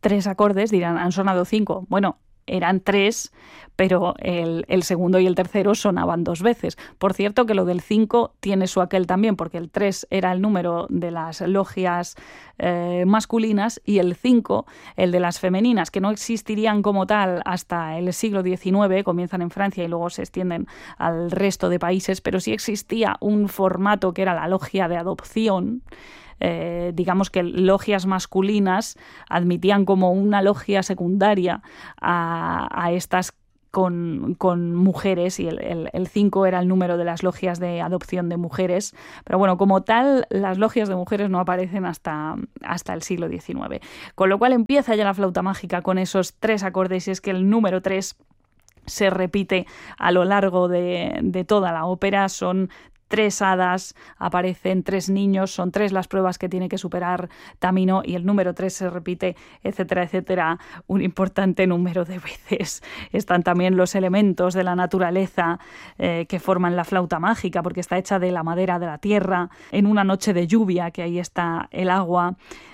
3 acordes, dirán, han sonado 5. Bueno, eran 3, pero el segundo y el tercero sonaban 2 veces. Por cierto, que lo del 5 tiene su aquel también, porque el 3 era el número de las logias masculinas y el 5, el de las femeninas, que no existirían como tal hasta el siglo XIX, comienzan en Francia y luego se extienden al resto de países, pero sí existía un formato que era la logia de adopción. Digamos que logias masculinas admitían como una logia secundaria a estas con mujeres, y el 5 era el número de las logias de adopción de mujeres, pero bueno, como tal, las logias de mujeres no aparecen hasta el siglo XIX, con lo cual empieza ya la flauta mágica con esos 3 acordes, y es que el número 3 se repite a lo largo de toda la ópera. Son 3 hadas, aparecen 3 niños, son 3 las pruebas que tiene que superar Tamino, y el número 3 se repite, etcétera, etcétera, un importante número de veces. Están también los elementos de la naturaleza que forman la flauta mágica, porque está hecha de la madera de la tierra, en una noche de lluvia, que ahí está el agua.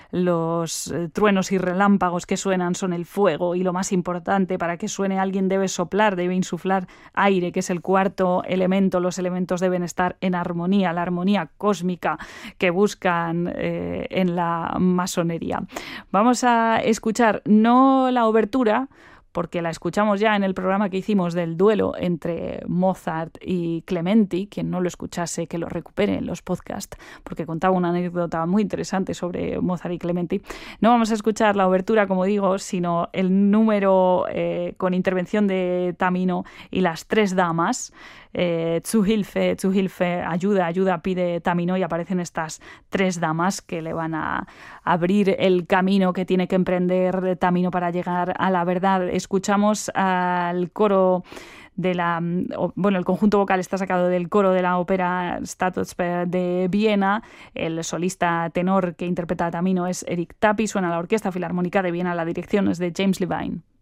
Los truenos y relámpagos que suenan son el fuego, y lo más importante, para que suene alguien debe soplar, debe insuflar aire, que es el cuarto elemento. Los elementos deben estar en armonía, la armonía cósmica que buscan en la masonería. Vamos a escuchar no la obertura, porque la escuchamos ya en el programa que hicimos del duelo entre Mozart y Clementi. Quien no lo escuchase, que lo recupere en los podcasts, porque contaba una anécdota muy interesante sobre Mozart y Clementi. No vamos a escuchar la obertura, como digo, sino el número con intervención de Tamino y las 3 damas. Zu Hilfe, ayuda, pide Tamino, y aparecen estas 3 damas que le van a abrir el camino que tiene que emprender Tamino para llegar a la verdad. Escuchamos al coro el conjunto vocal está sacado del coro de la ópera Staatsoper de Viena. El solista tenor que interpreta a Tamino es Eric Tapi. Suena la Orquesta Filarmónica de Viena. La dirección es de James Levine.